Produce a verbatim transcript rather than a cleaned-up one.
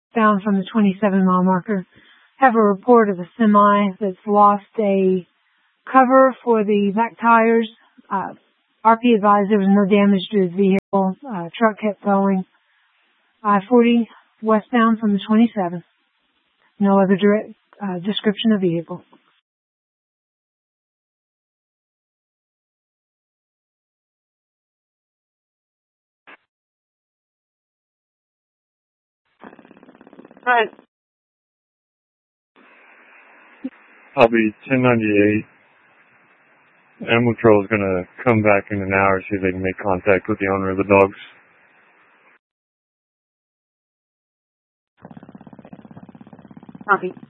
westbound from the twenty-seven mile marker. Have a report of a semi that's lost a cover for the back tires. Uh, R P advised there was no damage to his vehicle. Uh, truck kept going. I forty westbound from the twenty-seven. No other direct uh, description of vehicle. Right. I'll be ten ninety-eight. Animal Control is going to come back in an hour, see if they can make contact with the owner of the dogs. Copy.